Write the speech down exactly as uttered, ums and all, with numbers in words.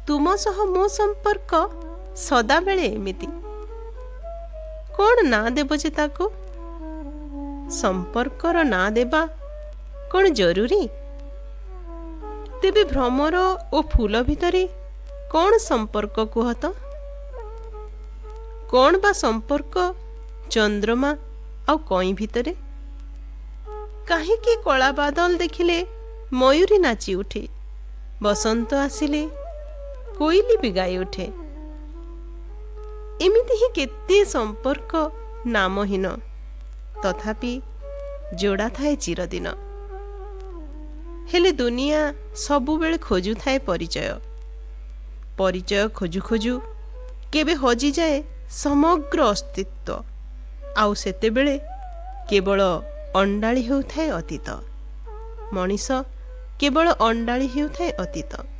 ତୁମ ସହ ମୋ ସମ୍ପର୍କ ସଦାବେଳେ ଏମିତି। କ'ଣ ନାଁ ଦେବ ଯେ ତାକୁ? ସମ୍ପର୍କର ନାଁ ଦେବା କ'ଣ ଜରୁରୀ? ତେବେ ଭ୍ରମର ଓ ଫୁଲ ଭିତରେ କ'ଣ ସମ୍ପର୍କ କୁହ ତ? କ'ଣ ବା ସମ୍ପର୍କ ଚନ୍ଦ୍ରମା ଆଉ କଇଁ ଭିତରେ? କାହିଁକି କଳା ବାଦଲ ଦେଖିଲେ ମୟୂରୀ ନାଚି ଉଠେ, ବସନ୍ତ ଆସିଲେ କୋଇଲି ବି ଗାଇ ଉଠେ? ଏମିତି ହିଁ କେତେ ସମ୍ପର୍କ ନାମହୀନ, ତଥାପି ଯୋଡ଼ା ଥାଏ ଚିରଦିନ। ହେଲେ ଦୁନିଆ ସବୁବେଳେ ଖୋଜୁଥାଏ ପରିଚୟ। ପରିଚୟ ଖୋଜୁ ଖୋଜୁ କେବେ ହଜିଯାଏ ସମଗ୍ର ଅସ୍ତିତ୍ୱ, ଆଉ ସେତେବେଳେ କେବଳ ଅଣ୍ଡାଳି ହେଉଥାଏ ଅତୀତ। ମଣିଷ କେବଳ ଅଣ୍ଡାଳି ହେଉଥାଏ ଅତୀତ।